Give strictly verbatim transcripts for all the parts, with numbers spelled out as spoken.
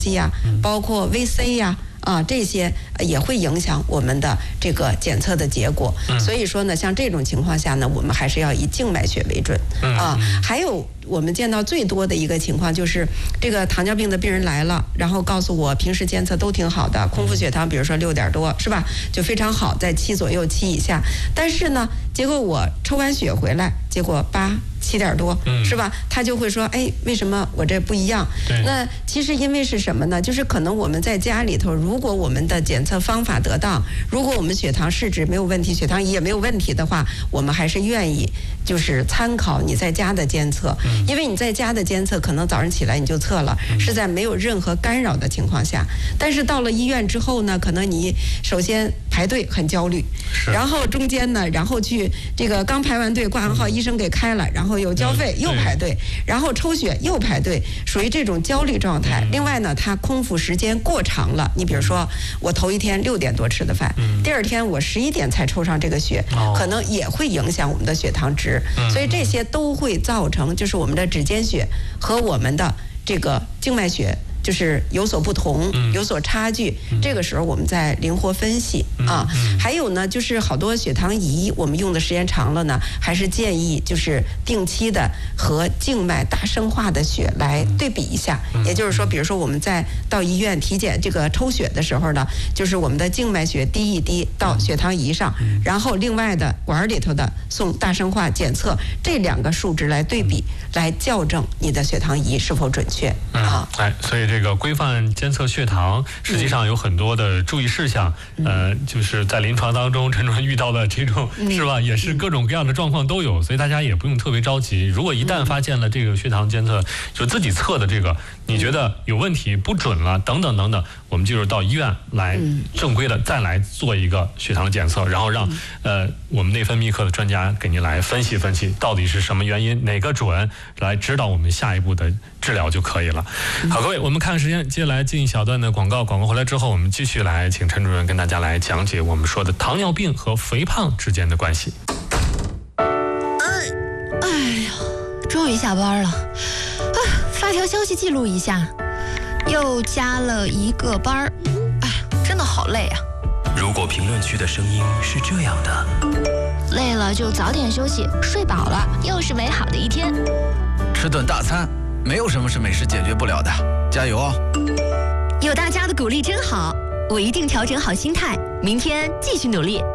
呀，包括 V C 呀。啊，这些也会影响我们的这个检测的结果。所以说呢，像这种情况下呢，我们还是要以静脉血为准啊。还有我们见到最多的一个情况就是，这个糖尿病的病人来了，然后告诉我平时监测都挺好的，空腹血糖比如说六点多是吧，就非常好，在七左右七以下。但是呢，结果我抽完血回来，结果八七点多是吧？他就会说，哎，为什么我这不一样？那其实因为是什么呢？就是可能我们在家里头，如果我们的检测方法得当，如果我们血糖试纸没有问题，血糖仪也没有问题的话，我们还是愿意就是参考你在家的监测，因为你在家的监测可能早上起来你就测了，是在没有任何干扰的情况下。但是到了医院之后呢，可能你首先排队很焦虑，然后中间呢，然后去这个刚排完队挂完号，医生给开了，然后又交费又排队，然后抽血又排队，属于这种焦虑状态。另外呢，他空腹时间过长了，你比如说我头一天六点多吃的饭，第二天我十一点才抽上这个血，可能也会影响我们的血糖值，所以这些都会造成就是我们的指尖血和我们的这个静脉血就是有所不同，有所差距。这个时候我们再灵活分析啊。还有呢，就是好多血糖仪我们用的时间长了呢，还是建议就是定期的和静脉大生化的血来对比一下。也就是说，比如说我们在到医院体检这个抽血的时候呢，就是我们的静脉血滴一滴到血糖仪上，然后另外的管里头的送大生化检测，这两个数值来对比，来校正你的血糖仪是否准确啊。 哎，所以这个规范监测血糖，实际上有很多的注意事项。嗯、呃，就是在临床当中，陈主任遇到的这种、嗯、是吧，也是各种各样的状况都有，所以大家也不用特别着急。如果一旦发现了这个血糖监测，就自己测的这个，你觉得有问题、不准了，等等等等，我们就是到医院来正规的再来做一个血糖的检测，然后让呃我们内分泌科的专家给您来分析分析，到底是什么原因，哪个准，来指导我们下一步的治疗就可以了。好，各位，我们看时间，接下来进一小段的广告，广告回来之后，我们继续来请陈主任跟大家来讲解我们说的糖尿病和肥胖之间的关系。 哎呀，终于下班了，啊，发条消息记录一下，又加了一个班儿，哎，真的好累啊。 如果评论区的声音是这样的， 累了就早点休息，睡饱了又是美好的一天。 吃顿大餐，没有什么是美食解决不了的，加油哦！ 有大家的鼓励真好，我一定调整好心态，明天继续努力。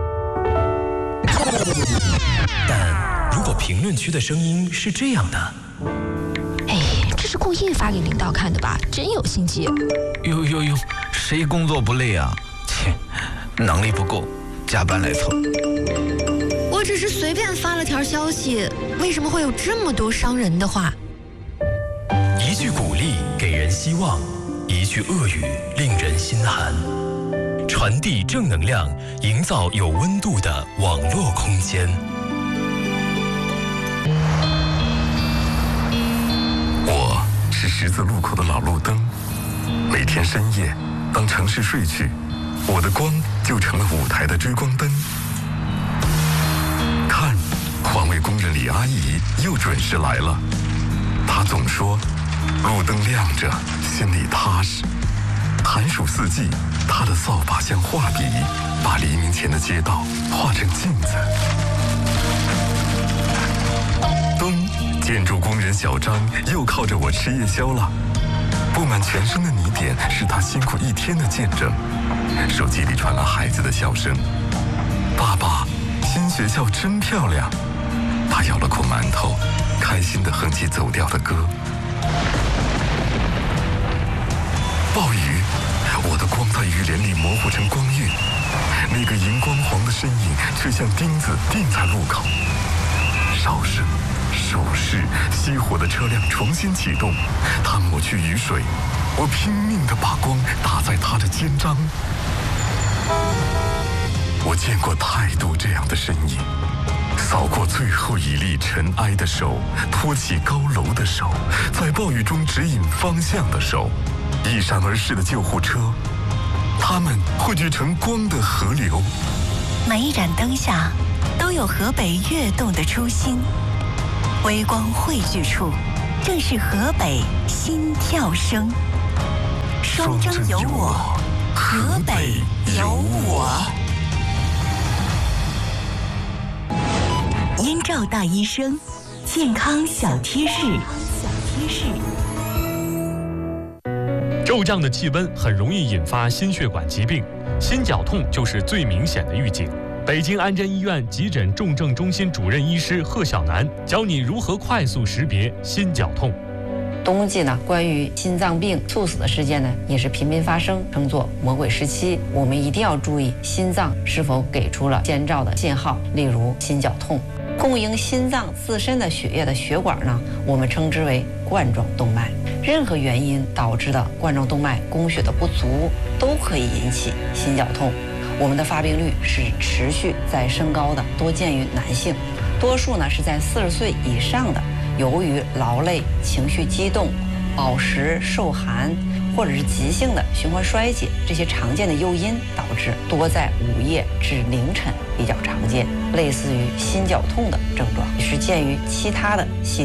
但如果评论区的声音是这样的， 哎，这是故意发给领导看的吧？真有心机。 呦呦呦，谁工作不累啊？切，能力不够，加班来凑。 我只是随便发了条消息，为什么会有这么多伤人的话？ 一句鼓励给人希望，一句恶语令人心寒。传递正能量，营造有温度的网络空间。 我是十字路口的老路灯，每天深夜，当城市睡去，我的光就成了舞台的追光灯。看，环卫工人李阿姨又准时来了。她总说，路灯亮着，心里踏实。寒暑四季，她的扫把像画笔，把黎明前的街道画成镜子。冬，建筑工人小张又靠着我吃夜宵了。布满全身的泥点是他辛苦一天的见证。手机里传来孩子的笑声：“爸爸，新学校真漂亮。”他咬了口馒头，开心地哼起走调的歌。暴雨，我的光在雨帘里模糊成光晕，那个荧光黄的身影却像钉子钉在路口。哨声、手势，熄火的车辆重新启动，他抹去雨水，我拼命地把光打在他的肩章。我见过太多这样的身影，扫过最后一粒尘埃的手，托起高楼的手，在暴雨中指引方向的手，一闪而逝的救护车，它们汇聚成光的河流。 每一盏灯下都有河北跃动的初心，微光汇聚处正是河北心跳声。 双征有我，河北有我。燕赵大医生，健康小贴士。小贴士。 骤降的气温很容易引发心血管疾病，心绞痛就是最明显的预警。北京安贞医院急诊重症中心主任医师贺小楠教你如何快速识别心绞痛。 冬季呢，关于心脏病猝死的事件呢，也是频频发生，称作魔鬼时期。我们一定要注意心脏是否给出了先兆的信号，例如心绞痛。供应心脏自身的血液的血管呢，我们称之为冠状动脉。任何原因导致的冠状动脉供血的不足，都可以引起心绞痛。我们的发病率是持续在升高的，多见于男性，多数呢是在四十岁以上的。由于劳累、情绪激动、饱食受寒，或者是急性的循环衰竭这些常见的诱因导致，多在午夜至凌晨比较常见，类似于心绞痛的症状，是见于其他的系